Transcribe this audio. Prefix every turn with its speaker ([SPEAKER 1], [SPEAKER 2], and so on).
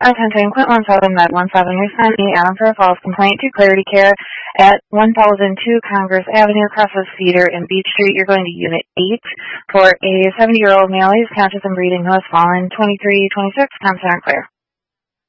[SPEAKER 1] Attention, Quint 17 Med 17. We sent me Adam for a false complaint to Clarity Care at 1002 Congress Avenue, across the Cedar in Beach Street. You're going to Unit 8 for a 70-year-old male. He's conscious and breathing, who has fallen. 2326, Thompson, clear.